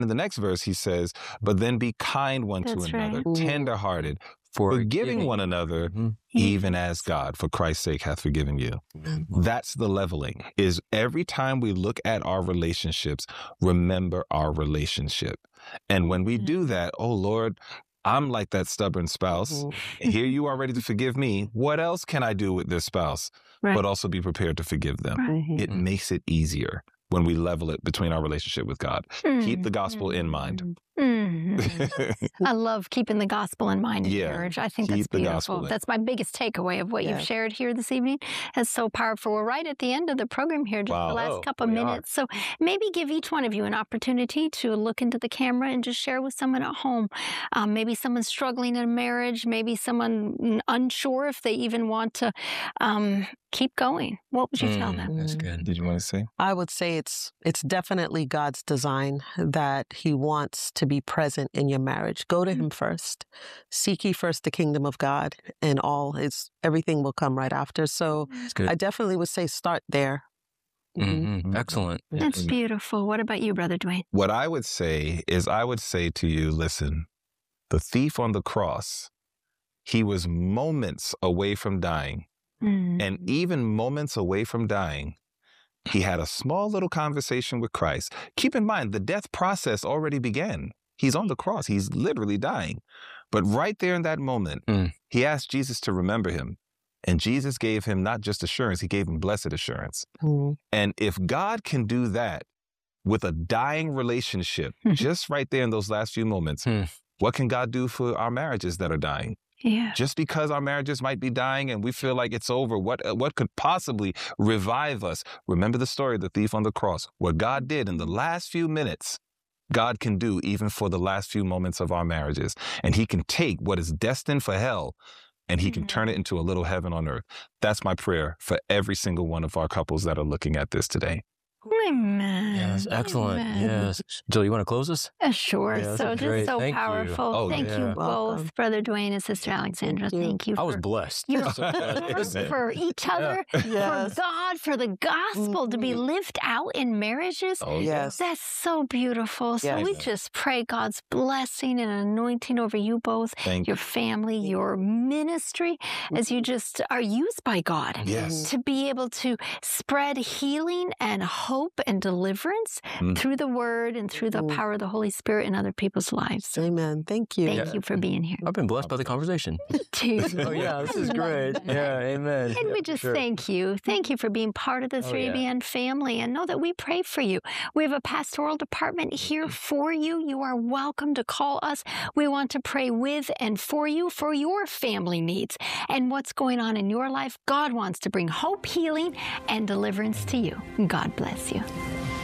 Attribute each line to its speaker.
Speaker 1: In the next verse, he says, but then be kind one to another, tender-hearted, forgiving one another, even as God, for Christ's sake, hath forgiven you. That's the leveling, is every time we look at our relationships, remember our relationship. And when we do that, oh, Lord, I'm like that stubborn spouse. Here you are ready to forgive me. What else can I do with this spouse? But also be prepared to forgive them. It makes it easier when we level it between our relationship with God. Keep the gospel in mind.
Speaker 2: I love keeping the gospel in mind in marriage. I think that's beautiful. That's my biggest takeaway of what you've shared here this evening. That's so powerful. We're right at the end of the program here, just the last couple of minutes. So maybe give each one of you an opportunity to look into the camera and just share with someone at home. Maybe someone struggling in a marriage, maybe someone unsure if they even want to keep going. What would you tell them?
Speaker 1: That's good. Did you want to say?
Speaker 3: I would say it's definitely God's design that He wants to be present in your marriage. Go to Him first. Seek ye first the kingdom of God, and everything will come right after. So I definitely would say start there.
Speaker 4: Excellent.
Speaker 2: That's beautiful. What about you, Brother Dwayne?
Speaker 1: What I would say is, I would say to you, listen, the thief on the cross, he was moments away from dying. And even moments away from dying, he had a small little conversation with Christ. Keep in mind, the death process already began. He's on the cross. He's literally dying. But right there in that moment, he asked Jesus to remember him. And Jesus gave him not just assurance, he gave him blessed assurance. And if God can do that with a dying relationship, just right there in those last few moments, what can God do for our marriages that are dying? Just because our marriages might be dying and we feel like it's over, what could possibly revive us? Remember the story of the thief on the cross. What God did in the last few minutes, God can do even for the last few moments of our marriages. And He can take what is destined for hell and He can turn it into a little heaven on earth. That's my prayer for every single one of our couples that are looking at this today.
Speaker 2: Amen.
Speaker 4: Yes, excellent.
Speaker 2: Amen.
Speaker 4: Yes. Jill, you want to close us?
Speaker 2: Sure.
Speaker 4: Yeah,
Speaker 2: so just so
Speaker 4: Thank
Speaker 2: powerful.
Speaker 4: You. Oh,
Speaker 2: Thank you both, Brother Dwayne and Sister Alexandra. Thank you.
Speaker 4: I was blessed.
Speaker 2: For each other, for God, for the gospel to be lived out in marriages. That's so beautiful. So we just pray God's blessing and anointing over you both, your family, your ministry, as you just are used by God to be able to spread healing and hope and deliverance through the word and through the power of the Holy Spirit in other people's lives.
Speaker 3: Amen. Thank you.
Speaker 2: Thank you for being here.
Speaker 4: I've been blessed by the conversation.
Speaker 2: Me too.
Speaker 4: This is great. Yeah, amen.
Speaker 2: And we just thank you. Thank you for being part of the 3ABN family, and know that we pray for you. We have a pastoral department here for you. You are welcome to call us. We want to pray with and for you for your family needs and what's going on in your life. God wants to bring hope, healing, and deliverance to you. God bless you.